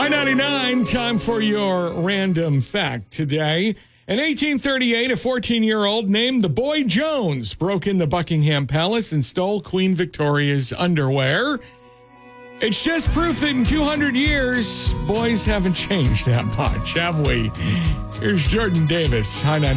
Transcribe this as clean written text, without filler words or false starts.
High 99, time for your random fact today. In 1838, a 14-year-old named the Boy Jones broke into Buckingham Palace and stole Queen Victoria's underwear. It's just proof that in 200 years, boys haven't changed that much, have we? Here's Jordan Davis, High 99.